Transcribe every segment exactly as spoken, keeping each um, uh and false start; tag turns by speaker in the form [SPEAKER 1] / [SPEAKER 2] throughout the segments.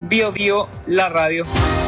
[SPEAKER 1] Bio Bio, la radio.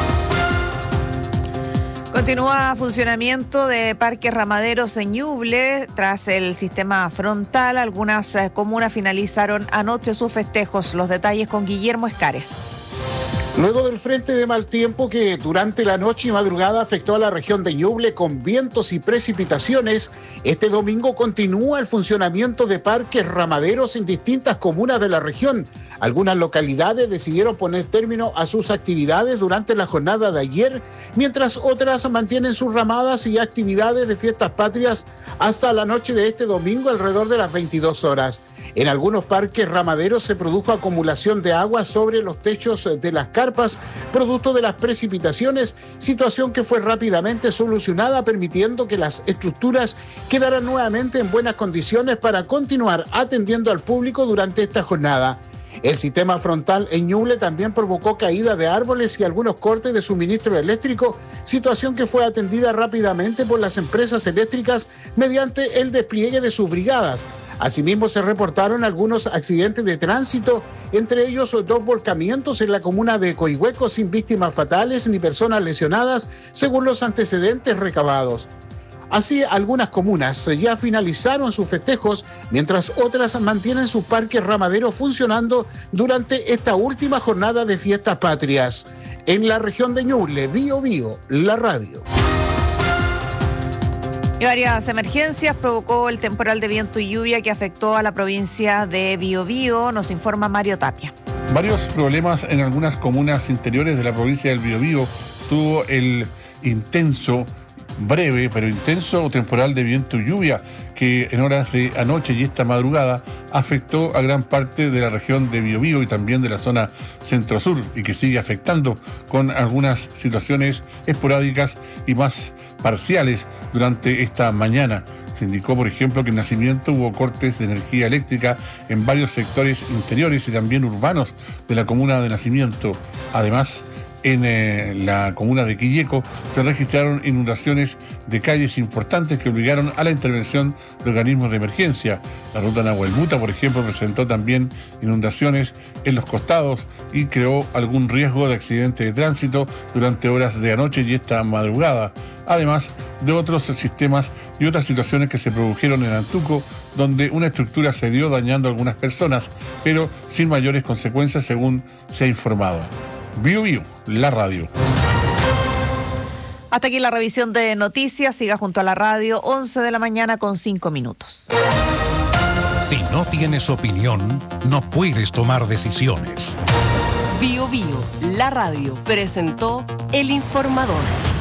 [SPEAKER 2] Continúa funcionamiento de parques ramaderos en Ñuble. Tras el sistema frontal, algunas eh, comunas finalizaron anoche sus festejos. Los detalles con Guillermo Escares.
[SPEAKER 3] Luego del frente de mal tiempo que durante la noche y madrugada afectó a la región de Ñuble con vientos y precipitaciones, este domingo continúa el funcionamiento de parques ramaderos en distintas comunas de la región. Algunas localidades decidieron poner término a sus actividades durante la jornada de ayer, mientras otras mantienen sus ramadas y actividades de fiestas patrias hasta la noche de este domingo alrededor de las veintidós horas. En algunos parques ramaderos se produjo acumulación de agua sobre los techos de las carpas, producto de las precipitaciones, situación que fue rápidamente solucionada, permitiendo que las estructuras quedaran nuevamente en buenas condiciones para continuar atendiendo al público durante esta jornada. El sistema frontal en Ñuble también provocó caída de árboles y algunos cortes de suministro eléctrico, situación que fue atendida rápidamente por las empresas eléctricas mediante el despliegue de sus brigadas. Asimismo, se reportaron algunos accidentes de tránsito, entre ellos dos volcamientos en la comuna de Coihueco sin víctimas fatales ni personas lesionadas, según los antecedentes recabados. Así, algunas comunas ya finalizaron sus festejos, mientras otras mantienen sus parques ramaderos funcionando durante esta última jornada de fiestas patrias. En la región de Ñuble, Bio Bio, la radio.
[SPEAKER 2] Y varias emergencias provocó el temporal de viento y lluvia que afectó a la provincia de Biobío, nos informa Mario Tapia.
[SPEAKER 4] Varios problemas en algunas comunas interiores de la provincia del Biobío tuvo el intenso, breve pero intenso temporal de viento y lluvia que en horas de anoche y esta madrugada afectó a gran parte de la región de Biobío y también de la zona centro-sur, y que sigue afectando con algunas situaciones esporádicas y más parciales durante esta mañana. Se indicó, por ejemplo, que en Nacimiento hubo cortes de energía eléctrica en varios sectores interiores y también urbanos de la comuna de Nacimiento. Además, en eh, la comuna de Quilleco se registraron inundaciones de calles importantes que obligaron a la intervención de organismos de emergencia. La ruta Nahuelbuta, por ejemplo, presentó también inundaciones en los costados y creó algún riesgo de accidente de tránsito durante horas de anoche y esta madrugada, además de otros sistemas y otras situaciones que se produjeron en Antuco, donde una estructura se dio dañando a algunas personas, pero sin mayores consecuencias según se ha informado. Bio Bio, la radio.
[SPEAKER 2] Hasta aquí la revisión de noticias. Siga junto a la radio, once de la mañana con cinco minutos.
[SPEAKER 5] Si no tienes opinión, no puedes tomar decisiones.
[SPEAKER 6] Bio Bio, la radio, presentó El Informador.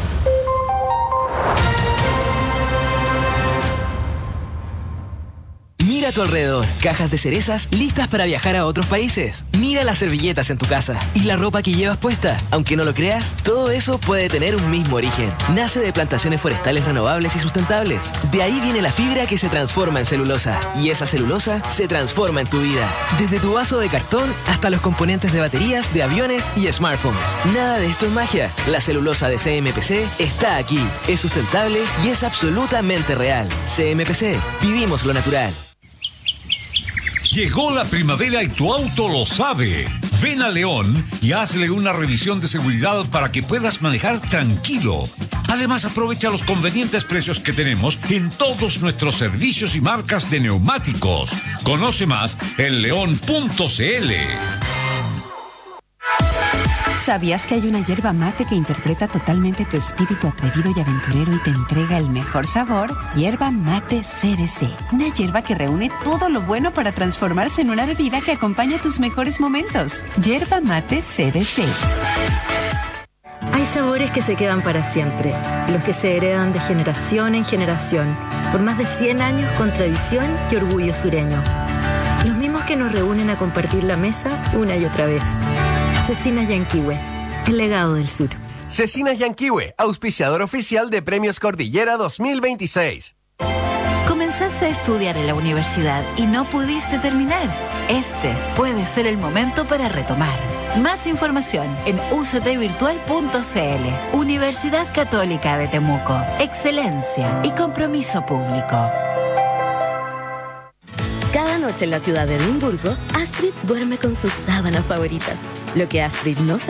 [SPEAKER 7] Mira a tu alrededor, cajas de cerezas listas para viajar a otros países. Mira las servilletas en tu casa y la ropa que llevas puesta. Aunque no lo creas, todo eso puede tener un mismo origen. Nace de plantaciones forestales renovables y sustentables. De ahí viene la fibra que se transforma en celulosa. Y esa celulosa se transforma en tu vida. Desde tu vaso de cartón hasta los componentes de baterías, de aviones y smartphones. Nada de esto es magia. La celulosa de C M P C está aquí. Es sustentable y es absolutamente real. C M P C. Vivimos lo natural.
[SPEAKER 5] Llegó la primavera y tu auto lo sabe. Ven a León y hazle una revisión de seguridad para que puedas manejar tranquilo. Además, aprovecha los convenientes precios que tenemos en todos nuestros servicios y marcas de neumáticos. Conoce más en león punto c l.
[SPEAKER 8] ¿Sabías que hay una yerba mate que interpreta totalmente tu espíritu atrevido y aventurero y te entrega el mejor sabor? Yerba mate C D C. Una yerba que reúne todo lo bueno para transformarse en una bebida que acompaña tus mejores momentos. Yerba mate C D C.
[SPEAKER 9] Hay sabores que se quedan para siempre, los que se heredan de generación en generación, por más de cien años con tradición y orgullo sureño. Los mismos que nos reúnen a compartir la mesa una y otra vez. Cecinas Yanquihue, el legado del sur.
[SPEAKER 10] Cecinas Yanquihue, auspiciador oficial de Premios Cordillera dos mil veintiséis.
[SPEAKER 11] Comenzaste a estudiar en la universidad y no pudiste terminar. Este puede ser el momento para retomar. Más información en u c t virtual punto c l. Universidad Católica de Temuco. Excelencia y compromiso público.
[SPEAKER 12] Cada noche en la ciudad de Edimburgo, Astrid duerme con sus sábanas favoritas. Lo que Astrid no sabe